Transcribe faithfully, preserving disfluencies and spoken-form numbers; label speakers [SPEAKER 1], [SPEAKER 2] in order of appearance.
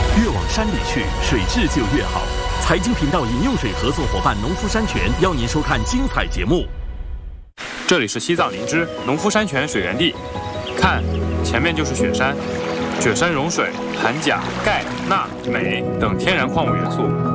[SPEAKER 1] 越往山里去，水质就越好。财经频道饮用水合作伙伴农夫山泉邀您收看精彩节目。
[SPEAKER 2] 这里是西藏林芝农夫山泉水源地，看，前面就是雪山，雪山融水含钾、钙、钠、镁等天然矿物元素。